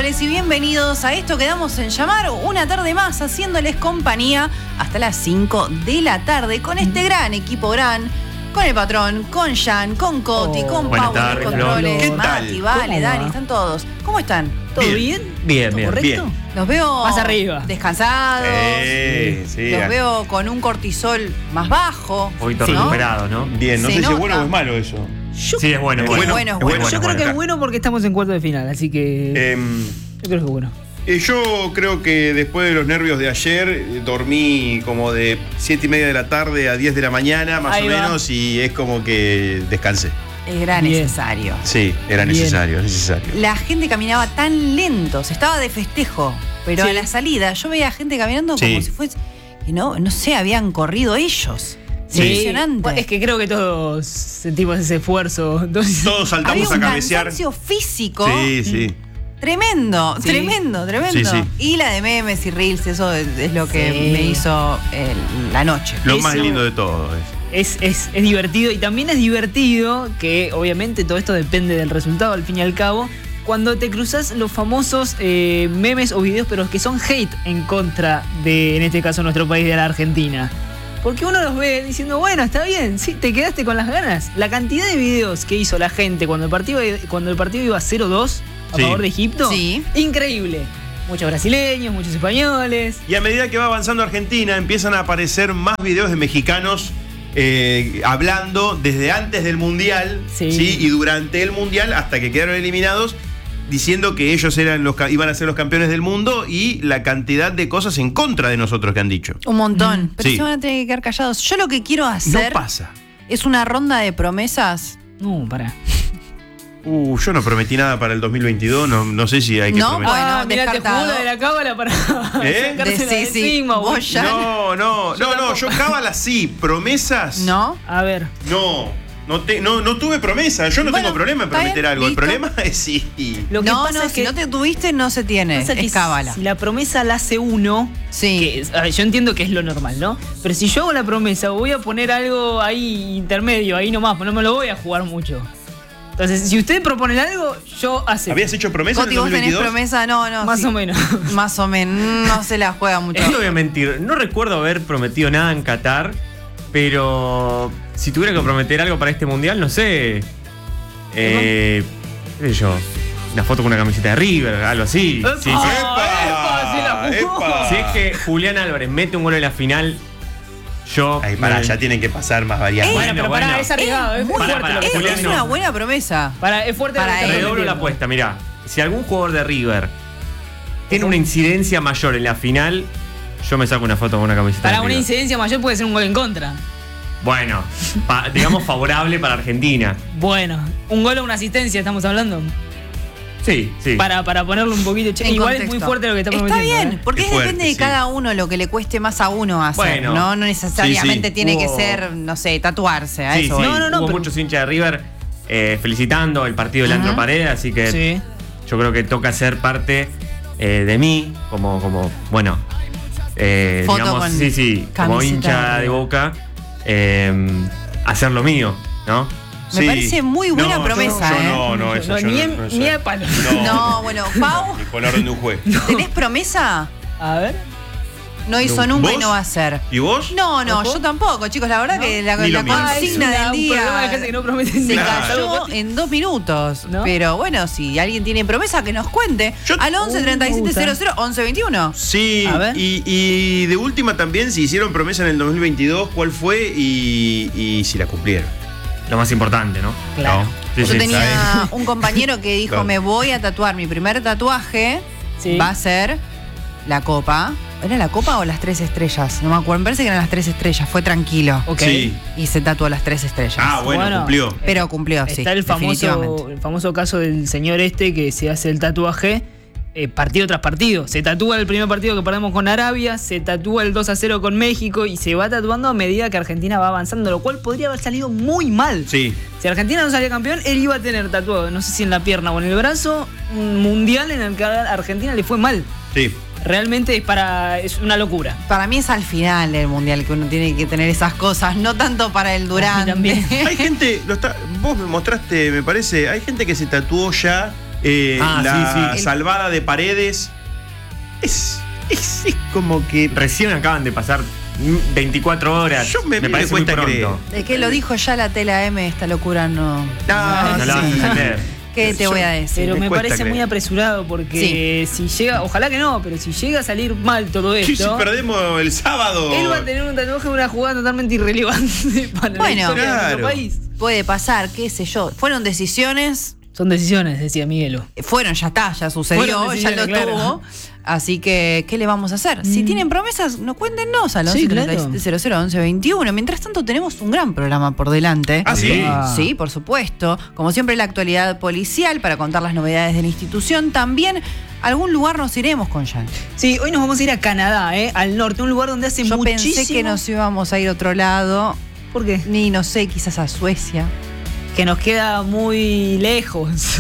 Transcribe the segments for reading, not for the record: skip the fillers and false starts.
miércoles y bienvenidos a esto que damos en llamar una tarde más, haciéndoles compañía hasta las 5 de la tarde con este gran equipo con el patrón, con Jan, con Coti, con Pau en los controles, ¿Qué tal? Mati, Vale, Dani, están todos. ¿Cómo están? ¿Todo bien? Bien, ¿Todo bien, correcto? bien. Los veo Más arriba. descansados, Sí. los veo con un cortisol más bajo. Un poquito ¿no? recuperado, ¿no? Bien, no Se sé si es nota. bueno o es malo eso. Sí, es bueno. Es bueno. bueno, es bueno. Yo creo que es bueno porque estamos en cuarto de final, así que yo creo que es bueno. Yo creo que después de los nervios de ayer, dormí como de 7:30 de la tarde a 10 de la mañana, más Ahí o va. menos, y es como que descansé. Era Bien. necesario. Sí, era Bien. necesario. La gente caminaba tan lento, se estaba de festejo, pero Sí. a la salida yo veía gente caminando como Sí. si fuese, que no sé, habían corrido ellos. Sí. Impresionante. Bueno, es que creo que todos sentimos ese esfuerzo. Entonces, Todos había saltamos un a cabecear. cansancio físico Sí. tremendo, Sí. tremendo. Sí, sí. Y la de memes y reels, eso es lo que Sí. me hizo la noche. Lo Eso- más lindo de todo es. es divertido y también es divertido que obviamente todo esto depende del resultado al fin y al cabo. Cuando te cruzas los famosos memes o videos, pero que son hate en contra de, en este caso, nuestro país, de la Argentina. Porque uno los ve diciendo, bueno, está bien, sí, te quedaste con las ganas. La cantidad de videos que hizo la gente cuando el partido iba 0-2 a Sí. favor de Egipto, Sí. increíble. Muchos brasileños, muchos españoles. Y a medida que va avanzando Argentina, empiezan a aparecer más videos de mexicanos hablando desde antes del Mundial, Sí. y durante el Mundial, hasta que quedaron eliminados, diciendo que ellos iban a ser los campeones del mundo, y la cantidad de cosas en contra de nosotros que han dicho. Un montón. Pero Sí. se van a tener que quedar callados. Yo lo que quiero No hacer pasa. es una ronda de promesas. No, pará. Yo no prometí nada para el 2022, no sé si hay que No, prometer. bueno, Mira, te descartado. jugó la de la cábala para sacársela de Sí, encima, vos boludo. ya. No, yo cábala sí, promesas. ¿No? A ver. No tuve promesa, yo no Bueno, tengo problema en está prometer bien, algo. listo. El problema es sí. Lo que No, pasa es si que no te tuviste, no se tiene. pasa que Es cábala. si la promesa la hace uno, Sí. a ver, yo entiendo que es lo normal, ¿no? Pero si yo hago la promesa, voy a poner algo ahí intermedio, ahí nomás, pues no me lo voy a jugar mucho. Entonces, si ustedes proponen algo, yo acepto. ¿Habías hecho promesa en Coti, el vos tenés 2022? promesa, no. Más sí. o menos. Más o menos. No se la juega mucho. No voy a mentir, no recuerdo haber prometido nada en Qatar, pero si tuviera que prometer algo para este mundial, no sé. ¿Qué sé yo? Una foto con una camiseta de River, algo así. ¡Epa! Sí, sí. ¡Epa! Se la jugó. ¡Epa! Si es que Julián Álvarez mete un gol en la final, yo. Ay, ya tienen que pasar más variantes. Bueno, pero pará, bueno. es arriesgado, es muy fuerte. Pará, lo que Es, estoy Julián, es diciendo. una buena promesa. Es fuerte lo Para que él. estoy Redoblo la prometiendo. apuesta, mirá. Si algún jugador de River tiene una incidencia mayor en la final, yo me saco una foto con una camiseta Para de una River. incidencia mayor puede ser un gol en contra. Bueno, digamos favorable para Argentina. Bueno, un gol o una asistencia estamos hablando. Sí. Para ponerlo un poquito. En Igual contexto. es muy fuerte lo que está Está prometiendo. bien, porque Es es fuerte, depende de sí. cada uno lo que le cueste más a uno hacer. Bueno. No necesariamente Sí, sí. tiene que Hubo- ser, no sé, tatuarse. A Sí, eso sí. voy. No, Hubo pero- muchos hinchas de River felicitando el partido de Leandro Ajá. Paredes, así que Sí. yo creo que toca ser parte de mí, como bueno, Foto digamos, con como camiseta hincha de de Boca, hacer lo mío, ¿no? Me parece muy buena No, promesa, No, eso yo ni no, eso- ni a palo. No, bueno, Pau, Ni con orden de un juez. ¿tenés promesa? A ver. No hizo No. nunca y ¿Vos? no va a hacer. ¿Y vos? No, ¿Ojo? yo tampoco, chicos. La verdad ¿No? que la Ni lo mismo. consigna es del un problema de día gente que no promete se nada. cayó en 2 minutos. ¿No? Pero bueno, si alguien tiene promesa, que nos cuente. Yo- Al 11 37 00 11 21. Sí, A ver. y de última también, si hicieron promesa en el 2022, ¿cuál fue y si la cumplieron? Lo más importante, ¿no? Claro. Sí, Yo sí, tenía ¿sabes? un compañero que dijo, Claro. me voy a tatuar. Mi primer tatuaje Sí. va a ser la copa. ¿Era la copa o las 3 estrellas? No me acuerdo, me parece que eran las 3 estrellas. Fue tranquilo. Ok. Sí. Y se tatuó las 3 estrellas. Bueno, cumplió. Pero cumplió, sí. Está el definitivamente. famoso caso del señor este que se hace el tatuaje partido tras partido. Se tatúa el primer partido que perdemos con Arabia, se tatúa el 2-0 con México y se va tatuando a medida que Argentina va avanzando, lo cual podría haber salido muy mal. Sí. Si Argentina no salía campeón, él iba a tener tatuado, no sé si en la pierna o en el brazo, un mundial en el que a Argentina le fue mal. Sí. Realmente es una locura. Para mí es al final del mundial que uno tiene que tener esas cosas, no tanto para el durante. también. Hay gente, vos me mostraste, me parece, hay gente que se tatuó ya Sí. salvada de Paredes. Es como que. Recién acaban de pasar 24 horas. Me parece muy cuesta pronto. De que lo dijo ya la tela M, esta locura no. No la vas a entender. ¿Qué te voy a decir? Pero me cuesta parece creer. muy apresurado porque si llega, ojalá que no, pero si llega a salir mal todo Sí, esto, si perdemos el sábado. él va a tener un tatuaje de una jugada totalmente irrelevante para la historia de nuestro claro. país. Puede pasar, qué sé yo. Fueron decisiones. Son decisiones, decía Miguelo. Fueron, ya está, ya sucedió, Fueron ya decisiones, lo claro. tuvo. Así que, ¿qué le vamos a hacer? Si tienen promesas, no cuéntenos al 11 Sí, 37 00 11 21. Mientras tanto, tenemos un gran programa por delante. Ah, sí. Sí, por supuesto. Como siempre, la actualidad policial para contar las novedades de la institución. También, a algún lugar nos iremos con Jan. Sí, hoy nos vamos a ir a Canadá, al norte, un lugar donde hace Yo muchísimo. pensé que nos íbamos a ir a otro lado. ¿Por qué? Ni, no sé, quizás a Suecia. Que nos queda muy lejos.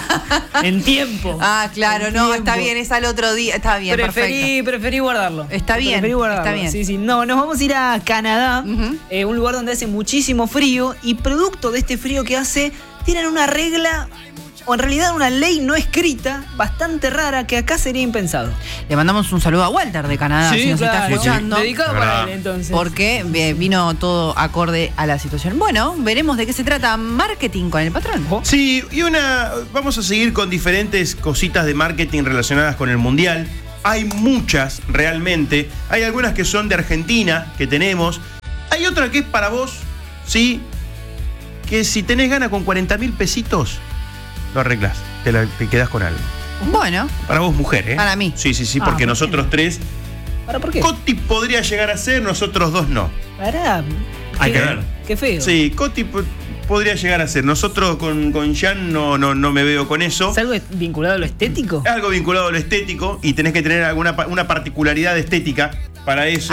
En tiempo. Ah, claro, En no, tiempo. está bien, es al otro día. Está bien, perfecto. Preferí guardarlo. Está bien, Preferí guardarlo. está bien. Sí. No, nos vamos a ir a Canadá, Ujú. un lugar donde hace muchísimo frío y producto de este frío que hace, tienen una regla, o en realidad una ley no escrita, bastante rara, que acá sería impensado. Le mandamos un saludo a Walter de Canadá, si nos está escuchando. Dedicado Es para verdad. él, entonces. Porque vino todo acorde a la situación. Bueno, veremos de qué se trata. Marketing con el patrón. Sí, vamos a seguir con diferentes cositas de marketing relacionadas con el Mundial. Hay muchas realmente. Hay algunas que son de Argentina, que tenemos. Hay otra que es para vos, ¿sí? Que si tenés ganas con 40.000 pesitos, lo arreglás. Te quedás con algo. Bueno, Para vos, mujer, ¿eh? Para mí. Sí, Ah, porque ¿por nosotros tres. ¿Para por qué? Coti podría llegar a ser, nosotros dos no. Pará. Hay Qué- que ver. Qué feo. Sí, Coti podría llegar a ser. Nosotros con Jan no me veo con eso. ¿Es algo vinculado a lo estético? Es algo vinculado a lo estético y tenés que tener una particularidad estética para eso.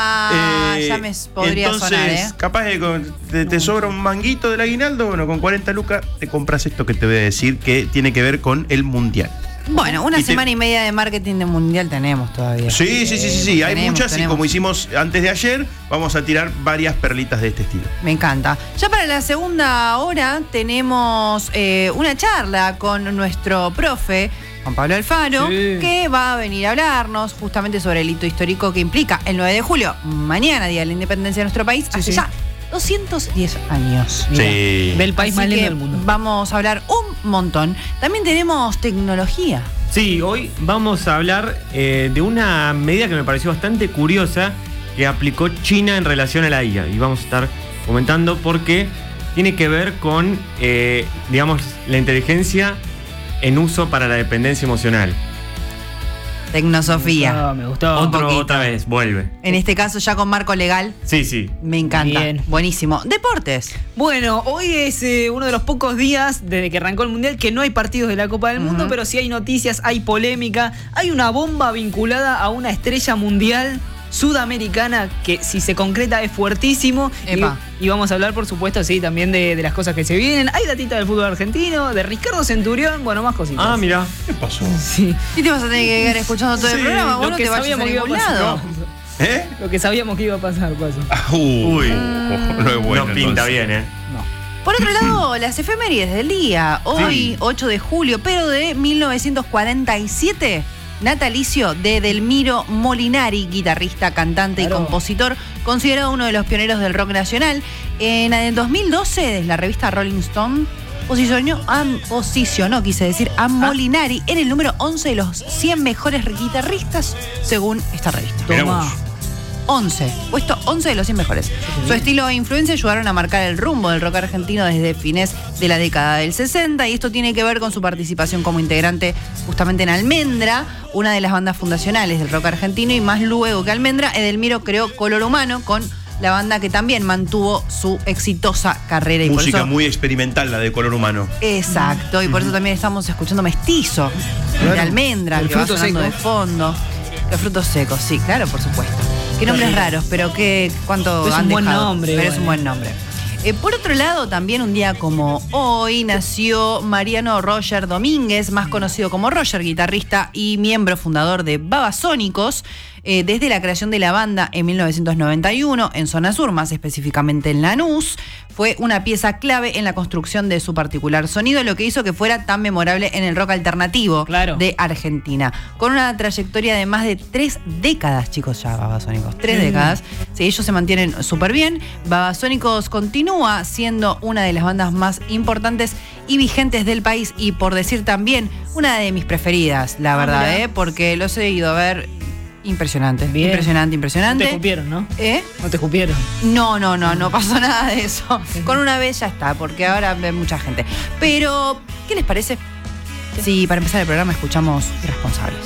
ya me podría entonces, sonar, ¿eh? capaz de te sobra un manguito del aguinaldo, bueno, con 40 lucas te compras esto que te voy a decir que tiene que ver con el Mundial. Bueno, una Y te- semana y media de marketing de mundial tenemos todavía. Sí. Hay Tenemos, muchas y como hicimos antes de ayer, vamos a tirar varias perlitas de este estilo. Me encanta. Ya para la segunda hora tenemos una charla con nuestro profe, Juan Pablo Alfaro, Sí. que va a venir a hablarnos justamente sobre el hito histórico que implica el 9 de julio, mañana, Día de la Independencia de nuestro país, hace sí. ya 210 años. Mira, Sí. Del país Así más lindo que del mundo. vamos a hablar un montón. También tenemos tecnología. Sí, hoy vamos a hablar de una medida que me pareció bastante curiosa que aplicó China en relación a la IA. Y vamos a estar comentando porque tiene que ver con, digamos, la inteligencia en uso para la dependencia emocional. Tecnosofía. Me gustó. Otra vez, vuelve. En este caso ya con marco legal. Sí. Me encanta. Bien. Buenísimo. Deportes. Bueno, hoy es uno de los pocos días desde que arrancó el Mundial que no hay partidos de la Copa del Mundo, pero sí hay noticias, hay polémica, hay una bomba vinculada a una estrella mundial sudamericana que si se concreta es fuertísimo. Epa. Y vamos a hablar, por supuesto, sí, también de las cosas que se vienen. Hay datita del fútbol argentino, de Ricardo Centurión, bueno, más cositas. Ah, mira. ¿Qué pasó? Sí. Y te vas a tener que quedar escuchando todo el Sí, programa. Vos lo no que te vayas a sabíamos que iba a ningún pasar. lado. ¿Eh? Lo que sabíamos que iba a pasar, pasó. Uy. No es bueno. No pinta entonces. bien, ¿eh? Por otro lado, las efemérides del día. Hoy, 8 de julio, pero de 1947, natalicio de Edelmiro Molinari, guitarrista, cantante y Claro. compositor, considerado uno de los pioneros del rock nacional. En el 2012, la revista Rolling Stone posicionó, quise decir, a Molinari en el número 11 de los 100 mejores guitarristas, según esta revista. Mirá Toma. vos. 11, puesto 11 de los 100 mejores. Su estilo e influencia ayudaron a marcar el rumbo del rock argentino desde fines de la década del 60 y esto tiene que ver con su participación como integrante justamente en Almendra, una de las bandas fundacionales del rock argentino, y más luego que Almendra, Edelmiro creó Color Humano con la banda que también mantuvo su exitosa carrera. Y Música por eso, muy experimental, la de Color Humano. exacto, y por eso también estamos escuchando Mestizo de Claro. Almendra, El que va fruto sonando seco. de fondo. Los frutos secos, sí, claro, por supuesto. Qué nombres raros, pero cuánto Es un han buen dejado. nombre, Pero es bueno. un buen nombre. Por otro lado, también un día como hoy nació Mariano Roger Domínguez, más conocido como Roger, guitarrista y miembro fundador de Babasónicos. Desde la creación de la banda en 1991, en Zona Sur, más específicamente en Lanús, fue una pieza clave en la construcción de su particular sonido, lo que hizo que fuera tan memorable en el rock alternativo de Argentina. Con una trayectoria de más de 3 décadas, chicos, ya Babasónicos, 3 décadas. Sí, ellos se mantienen súper bien. Babasónicos continúa siendo una de las bandas más importantes y vigentes del país y, por decir también, una de mis preferidas, la verdad, porque los he ido a ver. Impresionante, impresionante. No te escupieron, ¿no? No te escupieron. No pasó nada de eso. Con una vez ya está, porque ahora ve mucha gente. Pero, ¿qué les parece? Si para empezar el programa escuchamos Irresponsables.